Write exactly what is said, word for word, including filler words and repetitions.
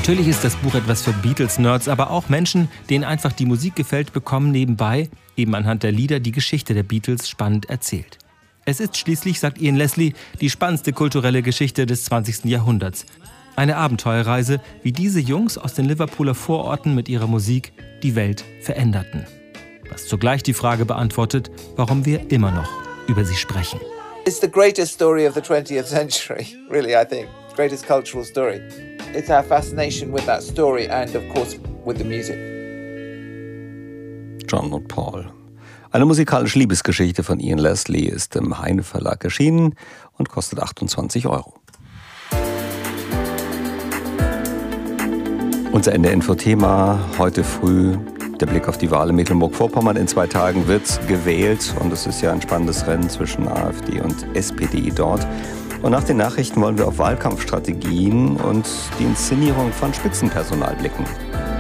Natürlich ist das Buch etwas für Beatles-Nerds, aber auch Menschen, denen einfach die Musik gefällt, bekommen nebenbei, eben anhand der Lieder, die Geschichte der Beatles spannend erzählt. Es ist schließlich, sagt Ian Leslie, die spannendste kulturelle Geschichte des zwanzigsten Jahrhunderts. Eine Abenteuerreise, wie diese Jungs aus den Liverpooler Vororten mit ihrer Musik die Welt veränderten. Was zugleich die Frage beantwortet, warum wir immer noch über sie sprechen. It's the greatest story of the twentieth century, really, I think. Greatest cultural story. It's our fascination with that story and, of course, with the music. John und Paul. Eine musikalische Liebesgeschichte von Ian Leslie ist im Heine Verlag erschienen und kostet achtundzwanzig Euro. Unser N D R-Info-Thema heute früh. Der Blick auf die Wahl in Mecklenburg-Vorpommern. In zwei Tagen wird gewählt und es ist ja ein spannendes Rennen zwischen AfD und S P D dort. Und nach den Nachrichten wollen wir auf Wahlkampfstrategien und die Inszenierung von Spitzenpersonal blicken.